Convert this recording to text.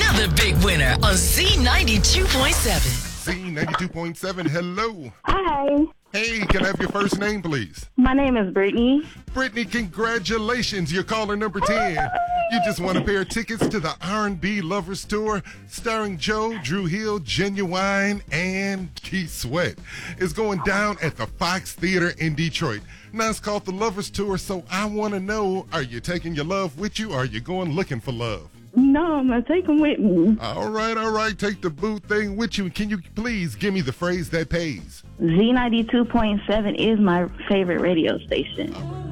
another big winner on Z92.7. Z92.7, hello. Hi, Hey, can I have your first name, please? my name is Brittany. Brittany, congratulations. You're caller number 10. You just won a pair of tickets to the R&B Lovers Tour starring Joe, Drew Hill, Genuine, and Keith Sweat. It's going down at the Fox Theater in Detroit. Now it's called the Lovers Tour, so I want to know, are you taking your love with you or are you going looking for love? No, I'm going to take him with me. All right. Take the boo thing with you. Can you please give me the phrase that pays? Z92.7 is my favorite radio station.